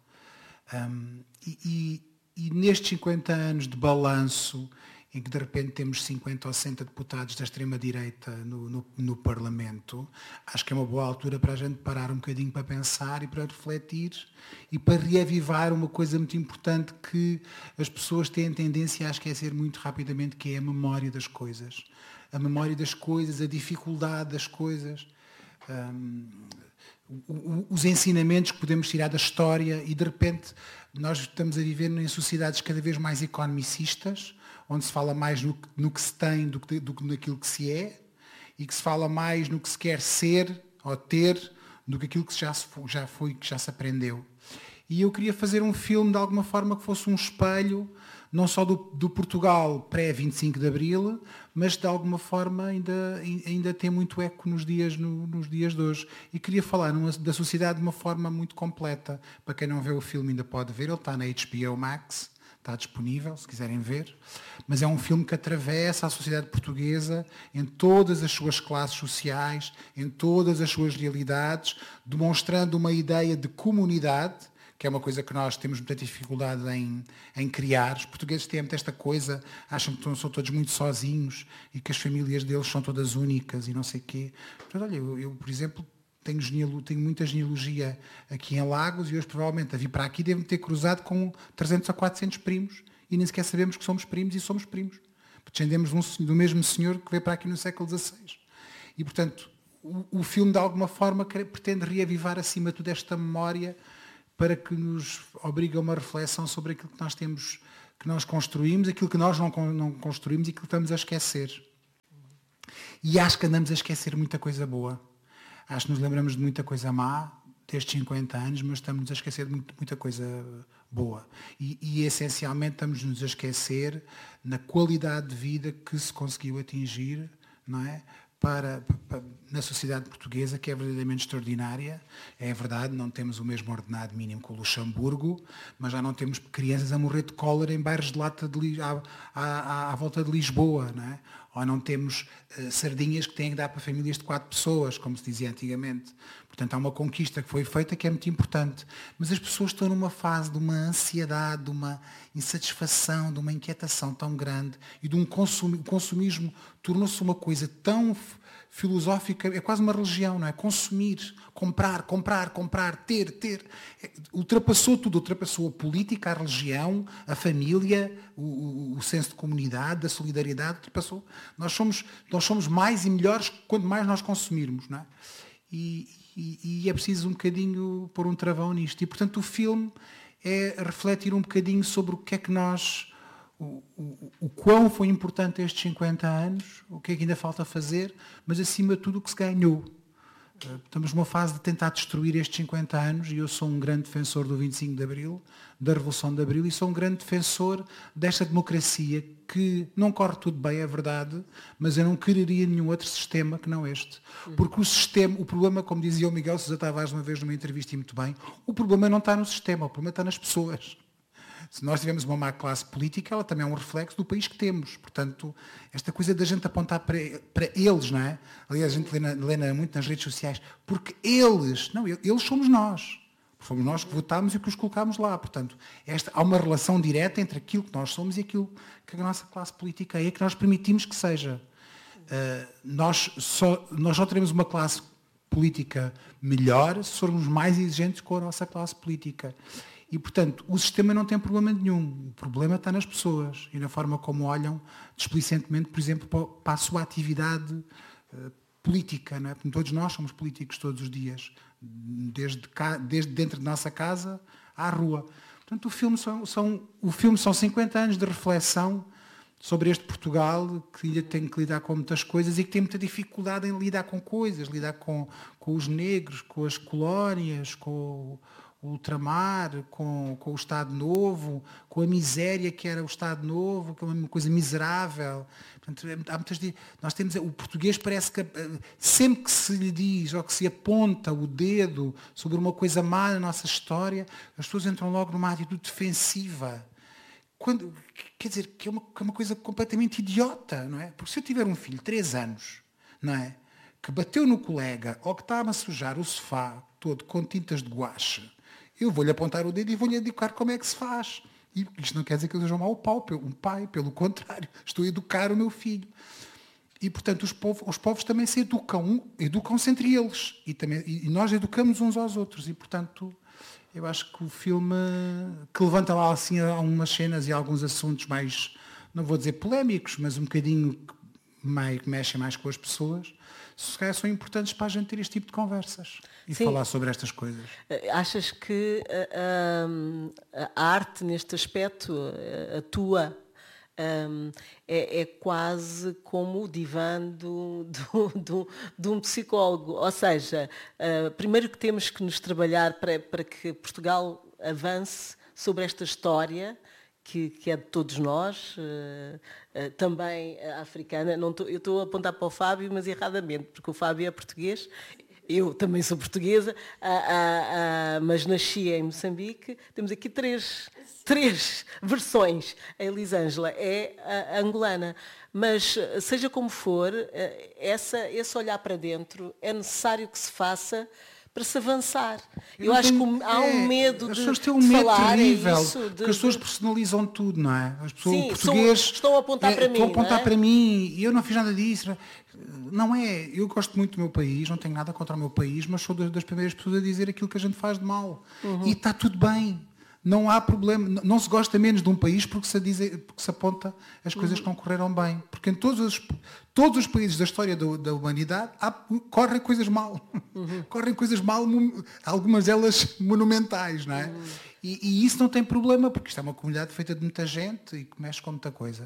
E nestes 50 anos de balanço, em que de repente temos 50 ou 60 deputados da extrema-direita no Parlamento, acho que é uma boa altura para a gente parar um bocadinho para pensar e para refletir e para reavivar uma coisa muito importante que as pessoas têm tendência a esquecer muito rapidamente, que é a memória das coisas. A memória das coisas, a dificuldade das coisas, os ensinamentos que podemos tirar da história, e de repente nós estamos a viver em sociedades cada vez mais economicistas, onde se fala mais no que se tem do que naquilo que se é, e que se fala mais no que se quer ser ou ter do que aquilo que já foi, que já se aprendeu. E eu queria fazer um filme de alguma forma que fosse um espelho, não só do Portugal pré-25 de Abril, mas de alguma forma ainda tem muito eco nos dias de hoje. E queria falar da sociedade de uma forma muito completa. Para quem não vê o filme ainda pode ver, ele está na HBO Max. Está disponível, se quiserem ver, mas é um filme que atravessa a sociedade portuguesa em todas as suas classes sociais, em todas as suas realidades, demonstrando uma ideia de comunidade, que é uma coisa que nós temos muita dificuldade em criar. Os portugueses têm muito esta coisa, acham que são todos muito sozinhos e que as famílias deles são todas únicas e não sei o quê. Portanto, olha, eu, por exemplo, tenho muita genealogia aqui em Lagos e hoje provavelmente a vir para aqui devo ter cruzado com 300 a 400 primos e nem sequer sabemos que somos primos e somos primos. Descendemos do mesmo senhor que veio para aqui no século XVI. E, portanto, o filme, de alguma forma, pretende reavivar, acima de tudo, esta memória para que nos obrigue a uma reflexão sobre aquilo que nós temos, que nós construímos, aquilo que nós não construímos e aquilo que estamos a esquecer. E acho que andamos a esquecer muita coisa boa. Acho que nos lembramos de muita coisa má destes 50 anos, mas estamos a esquecer de muita coisa boa. E essencialmente estamos-nos a esquecer na qualidade de vida que se conseguiu atingir, não é? Na sociedade portuguesa, que é verdadeiramente extraordinária. É verdade, não temos o mesmo ordenado mínimo que o Luxemburgo, mas já não temos crianças a morrer de cólera em bairros de lata à volta de Lisboa, não é? Ou não temos sardinhas que têm que dar para famílias de 4 pessoas, como se dizia antigamente. Portanto, há uma conquista que foi feita que é muito importante. Mas as pessoas estão numa fase de uma ansiedade, de uma insatisfação, de uma inquietação tão grande e de um consumismo. O consumismo tornou-se uma coisa tão filosófica, é quase uma religião, não é? Consumir, comprar, ter. Ultrapassou tudo, ultrapassou a política, a religião, a família, o senso de comunidade, da solidariedade, ultrapassou. Nós somos mais e melhores quanto mais nós consumirmos, não é? E é preciso um bocadinho pôr um travão nisto. E, portanto, o filme é refletir um bocadinho sobre o que é que nós... O quão foi importante estes 50 anos, o que é que ainda falta fazer, mas acima de tudo o que se ganhou. Estamos numa fase de tentar destruir estes 50 anos e eu sou um grande defensor do 25 de Abril, da Revolução de Abril, e sou um grande defensor desta democracia que não corre tudo bem, é verdade, mas eu não quereria nenhum outro sistema que não este. Porque o problema, como dizia o Miguel Sousa Tavares uma vez numa entrevista e muito bem, o problema não está no sistema, o problema está nas pessoas. Se nós tivermos uma má classe política, ela também é um reflexo do país que temos. Portanto, esta coisa da gente apontar para eles, não é? Aliás, a gente lê muito nas redes sociais, porque eles somos nós. Fomos nós que votámos e que os colocámos lá. Portanto, há uma relação direta entre aquilo que nós somos e aquilo que a nossa classe política é, que nós permitimos que seja. Nós só teremos uma classe política melhor se formos mais exigentes com a nossa classe política. E, portanto, o sistema não tem problema nenhum. O problema está nas pessoas e na forma como olham displicentemente, por exemplo, para a sua atividade política. Não é? Porque todos nós somos políticos todos os dias, desde dentro de nossa casa à rua. Portanto, o filme são 50 anos de reflexão sobre este Portugal que ainda tem que lidar com muitas coisas e que tem muita dificuldade em lidar com coisas, lidar com os negros, com as colónias, com o ultramar, com o Estado Novo, com a miséria que era o Estado Novo, que é uma coisa miserável. Portanto, há muitas... Nós temos... O português parece que sempre que se lhe diz ou que se aponta o dedo sobre uma coisa má na nossa história, as pessoas entram logo numa atitude defensiva. Quer dizer, que é uma coisa completamente idiota, não é? Porque se eu tiver um filho de 3 anos, não é? Que bateu no colega ou que está a sujar o sofá todo com tintas de guache, eu vou-lhe apontar o dedo e vou-lhe educar como é que se faz. E isto não quer dizer que eu seja um pai, pelo contrário, estou a educar o meu filho. E, portanto, os povos também se educam-se entre eles. E nós educamos uns aos outros. E, portanto, eu acho que o filme que levanta lá assim algumas cenas e alguns assuntos mais, não vou dizer polémicos, mas um bocadinho que mexem mais com as pessoas, se calhar são importantes para a gente ter este tipo de conversas e Sim. falar sobre estas coisas. Achas que a arte neste aspecto, a tua, é quase como o divã de um psicólogo? Ou seja, primeiro que temos que nos trabalhar para que Portugal avance sobre esta história, que é de todos nós, também africana. Eu estou a apontar para o Fábio, mas erradamente, porque o Fábio é português, eu também sou portuguesa, mas nasci em Moçambique. Temos aqui três versões. A Elisângela é a angolana. Mas, seja como for, esse olhar para dentro é necessário que se faça para se avançar. Eu acho que há um medo de as pessoas têm um medo falar, terrível, porque as pessoas personalizam tudo, não é? As pessoas, sim, o português estão a apontar para mim. Estão a apontar para mim, e eu não fiz nada disso. Não é, eu gosto muito do meu país, não tenho nada contra o meu país, mas sou das primeiras pessoas a dizer aquilo que a gente faz de mal. E está tudo bem. Não há problema, não se gosta menos de um país porque se aponta as coisas que não correram bem. Porque em todos os países da história da humanidade correm coisas mal. Correm coisas mal, algumas delas monumentais, não é? E isso não tem problema, porque isto é uma comunidade feita de muita gente e que mexe com muita coisa.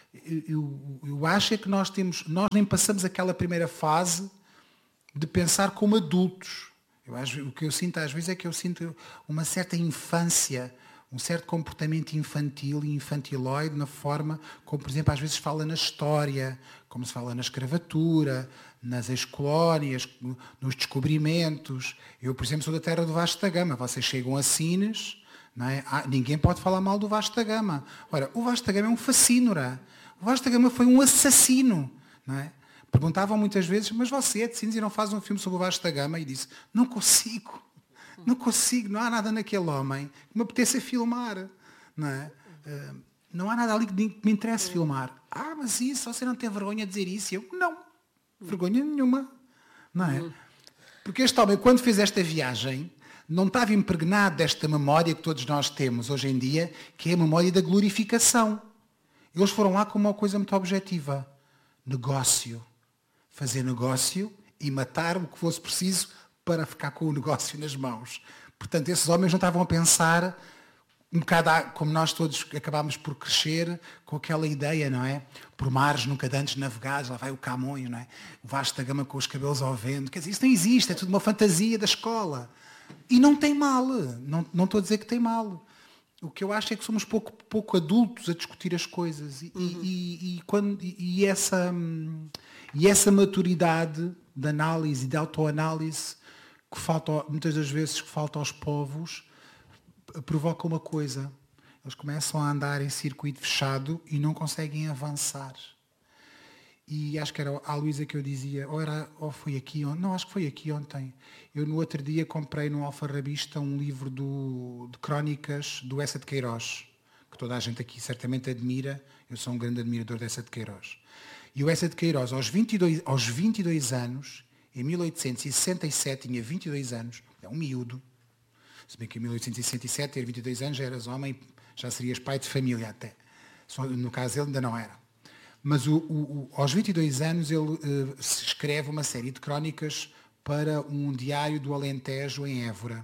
Eu acho é que nós nem passamos aquela primeira fase de pensar como adultos. O que eu sinto às vezes é que eu sinto uma certa infância, um certo comportamento infantil e infantiloide na forma como, por exemplo, às vezes fala na história, como se fala na escravatura, nas ex-colónias, nos descobrimentos. Eu, por exemplo, sou da terra do Vasco da Gama. Vocês chegam a Sines, não é? Ninguém pode falar mal do Vasco da Gama. Ora, o Vasco da Gama é um fascínora. O Vasco da Gama foi um assassino, não é? Perguntavam muitas vezes, mas você é de Sines e não faz um filme sobre o Vasco da Gama? E disse, não consigo, não há nada naquele homem que me apeteça filmar. Não é? Não há nada ali que me interesse filmar. Mas isso, você não tem vergonha de dizer isso? E eu, não, vergonha nenhuma. Não é? Porque este homem, quando fez esta viagem, não estava impregnado desta memória que todos nós temos hoje em dia, que é a memória da glorificação. Eles foram lá com uma coisa muito objetiva. Negócio. Fazer negócio e matar o que fosse preciso para ficar com o negócio nas mãos. Portanto, esses homens não estavam a pensar um bocado como nós todos acabámos por crescer com aquela ideia, não é? Por mares nunca antes navegados, lá vai o Camões, não é? O Vasco da Gama com os cabelos ao vento. Quer dizer, isso não existe, é tudo uma fantasia da escola. E não tem mal, não estou a dizer que tem mal. O que eu acho é que somos pouco adultos a discutir as coisas. E essa maturidade de análise, de autoanálise, que falta, muitas das vezes que falta aos povos, provoca uma coisa. Eles começam a andar em circuito fechado e não conseguem avançar. E acho que era a Luísa que eu dizia, ou foi aqui ontem, não, acho que foi aqui ontem. Eu no outro dia comprei no Alfarrabista um livro de crónicas do Eça de Queiroz, que toda a gente aqui certamente admira. Eu sou um grande admirador do Eça de Queiroz. E o Eça de Queiroz, aos 22 anos, em 1867, tinha 22 anos, é um miúdo. Se bem que em 1867, ter 22 anos, já eras homem, já serias pai de família até. Só, no caso ele ainda não era. Mas aos 22 anos ele escreve uma série de crónicas para um diário do Alentejo em Évora.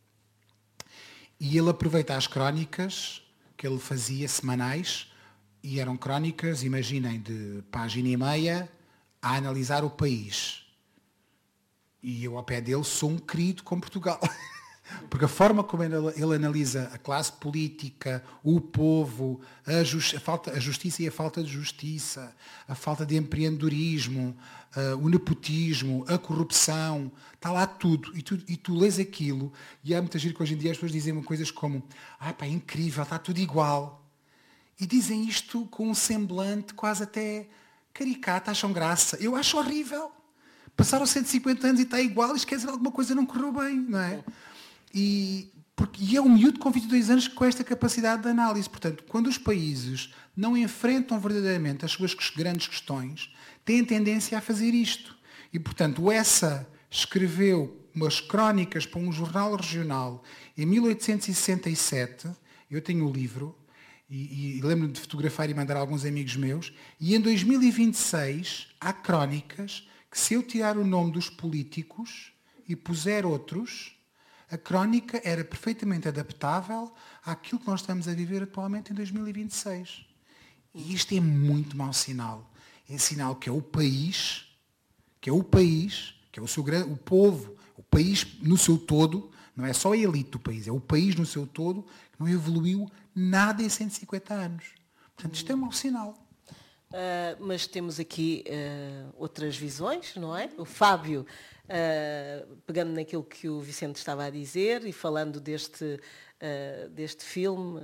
E ele aproveita as crónicas que ele fazia semanais, e eram crónicas, imaginem, de página e meia, a analisar o país. E eu ao pé dele sou um querido com Portugal. Porque a forma como ele analisa a classe política, o povo, a justiça e a falta de justiça, a falta de empreendedorismo, o nepotismo, a corrupção, está lá tudo. E tu lês aquilo, e há muita gente que hoje em dia as pessoas dizem coisas como é incrível, está tudo igual. E dizem isto com um semblante quase até caricato, acham graça. Eu acho horrível. Passaram 150 anos e está igual, isto quer dizer alguma coisa não correu bem, não é? E é um miúdo com 22 anos com esta capacidade de análise. Portanto, quando os países não enfrentam verdadeiramente as suas grandes questões, têm tendência a fazer isto. E, portanto, o Eça escreveu umas crónicas para um jornal regional em 1867, eu tenho o livro, e lembro-me de fotografar e mandar a alguns amigos meus, e em 2026 há crónicas que, se eu tirar o nome dos políticos e puser outros, a crónica era perfeitamente adaptável àquilo que nós estamos a viver atualmente em 2026. E isto é muito mau sinal. É sinal que é o país, que é o seu o povo, o país no seu todo, não é só a elite do país, é o país no seu todo, que não evoluiu nada em 150 anos. Portanto, isto é um mau sinal. Mas temos aqui outras visões, não é? O Fábio, pegando naquilo que o Vicente estava a dizer e falando deste filme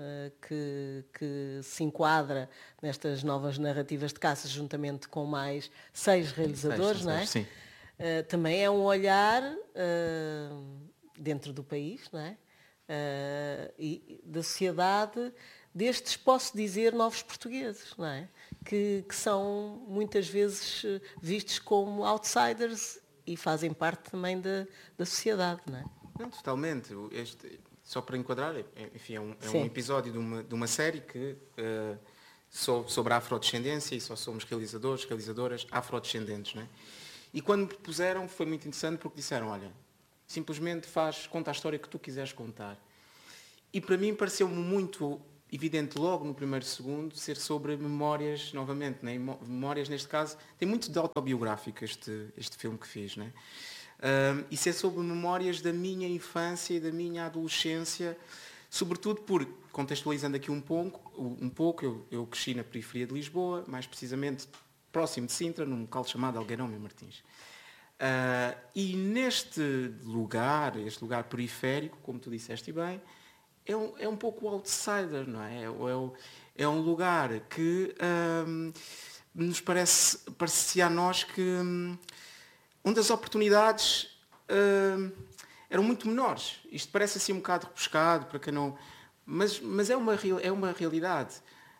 que se enquadra nestas novas narrativas de caça, juntamente com mais 6 realizadores, não é? Sim. também é um olhar dentro do país, não é? E da sociedade destes, posso dizer, novos portugueses, não é? Que são muitas vezes vistos como outsiders e fazem parte também da sociedade, não é? Não, totalmente. Só para enquadrar, enfim, é um episódio de uma série que sobre a afrodescendência, e só somos realizadoras afrodescendentes, não é? E quando me propuseram foi muito interessante porque disseram, olha, simplesmente conta a história que tu quiseres contar. E para mim pareceu-me muito evidente logo no primeiro segundo ser sobre memórias, novamente, né? Memórias neste caso, tem muito de autobiográfico este filme que fiz, né? E ser sobre memórias da minha infância e da minha adolescência, sobretudo por, contextualizando aqui um pouco, eu cresci na periferia de Lisboa, mais precisamente próximo de Sintra, num local chamado Algueirão e Martins. E neste lugar, este lugar periférico, como tu disseste bem, é um pouco outsider, não é? É um lugar que nos parece a nós que onde as oportunidades eram muito menores. Isto parece assim um bocado rebuscado, para quem não... Mas é uma realidade.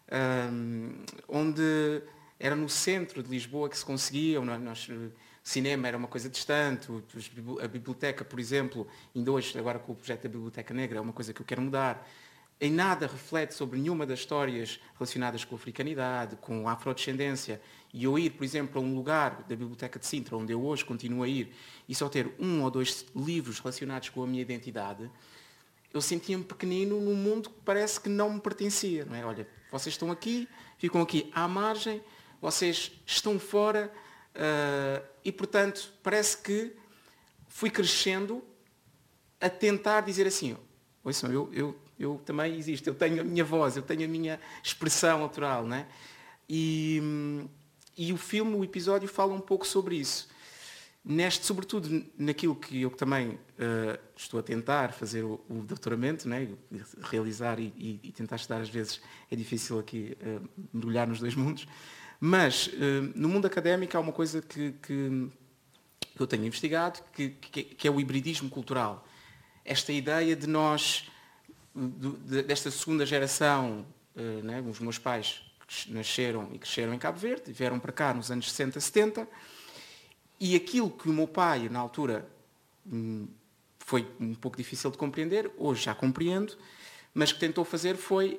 Onde era no centro de Lisboa que se conseguia, o cinema era uma coisa distante, a biblioteca, por exemplo, ainda hoje, agora com o projeto da Biblioteca Negra, é uma coisa que eu quero mudar. Em nada reflete sobre nenhuma das histórias relacionadas com a africanidade, com a afrodescendência. E eu ir, por exemplo, a um lugar da Biblioteca de Sintra, onde eu hoje continuo a ir, e só ter 1 ou 2 livros relacionados com a minha identidade, eu sentia-me pequenino num mundo que parece que não me pertencia. Não é? Olha, vocês estão aqui, ficam aqui à margem, vocês estão fora, e, portanto, parece que fui crescendo a tentar dizer assim, ouçam, eu também existo, eu tenho a minha voz, eu tenho a minha expressão autoral, não é? E o episódio fala um pouco sobre isso. Sobretudo naquilo que eu também estou a tentar fazer o doutoramento, né? Realizar e tentar estudar, às vezes é difícil aqui mergulhar nos dois mundos, mas no mundo académico há uma coisa que eu tenho investigado, que é o hibridismo cultural. Esta ideia de nós, desta segunda geração, né? Os meus pais nasceram e cresceram em Cabo Verde, vieram para cá nos anos 60, 70, e aquilo que o meu pai, na altura, foi um pouco difícil de compreender, hoje já compreendo, mas que tentou fazer foi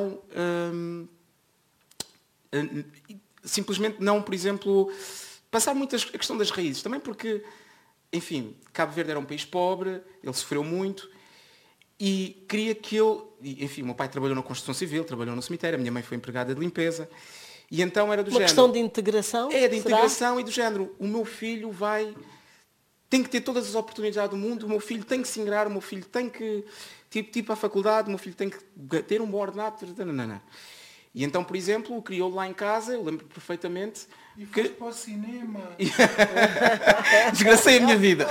simplesmente não, por exemplo, passar muito a questão das raízes, também porque, enfim, Cabo Verde era um país pobre, ele sofreu muito, e queria que enfim, o meu pai trabalhou na construção civil, trabalhou no cemitério, a minha mãe foi empregada de limpeza, e então era do género... Uma questão de integração? É, de integração e do género. O meu filho tem que ter todas as oportunidades do mundo, o meu filho tem que se ingrar, o meu filho tem que... Tipo a faculdade, o meu filho tem que ter um bom ordenado. E então, por exemplo, o crioulo lá em casa, eu lembro perfeitamente... E foste para o cinema. Desgracei a minha vida.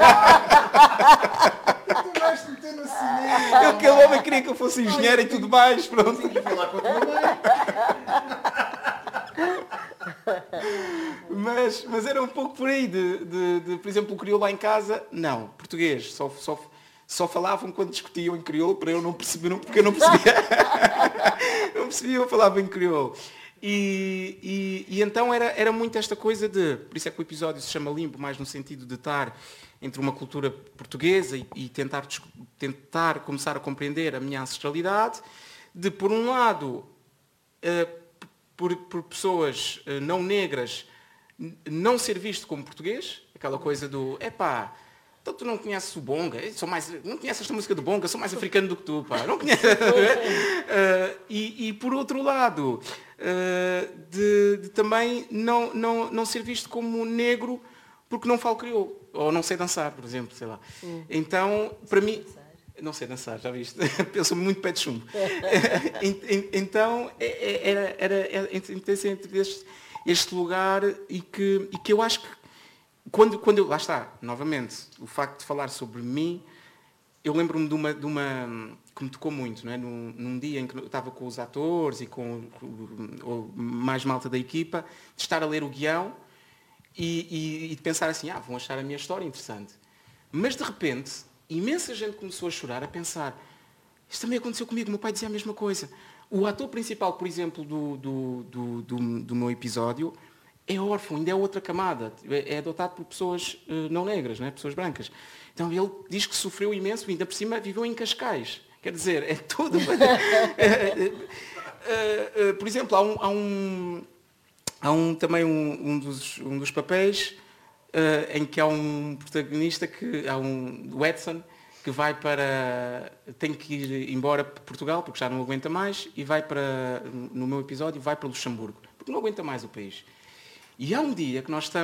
Tu vais meter no cinema. Aquele homem queria que eu fosse engenheiro e tudo mais. Pronto. Tenho que falar com a tua mãe. Mas era um pouco por aí, por exemplo, o crioulo lá em casa, não, português, só falavam quando discutiam em crioulo, para eu não perceber, porque eu não percebia. Não percebia, eu falava em crioulo. E então era muito esta coisa por isso é que o episódio se chama Limbo, mais no sentido de estar entre uma cultura portuguesa e tentar começar a compreender a minha ancestralidade, de, por um lado, por pessoas não negras, não ser visto como português, aquela coisa do, então tu não conheces o Bonga, não conheces esta música do Bonga, sou mais africano do que tu, pá, não conheces. E por outro lado, de também não ser visto como negro porque não falo crioulo, ou não sei dançar, por exemplo, sei lá. Então, para mim... Não sei dançar, já viste? Penso muito pé de chumbo. Então, era interessante este lugar e que eu acho que quando eu... Lá está, novamente, o facto de falar sobre mim, eu lembro-me de uma que me tocou muito, não é? Num dia em que eu estava com os atores e com mais malta da equipa, de estar a ler o guião e de pensar assim, vão achar a minha história interessante. Mas de repente, imensa gente começou a chorar, a pensar, isto também aconteceu comigo, meu pai dizia a mesma coisa. O ator principal, por exemplo, do meu episódio, é órfão, ainda é outra camada, é adotado por pessoas não negras, né? Pessoas brancas. Então ele diz que sofreu imenso, ainda por cima viveu em Cascais. Quer dizer, é tudo... por exemplo, há também um dos papéis em que há um protagonista, o Edson, que tem que ir embora para Portugal, porque já não aguenta mais, e no meu episódio, vai para Luxemburgo, porque não aguenta mais o país. E há um dia que nós estamos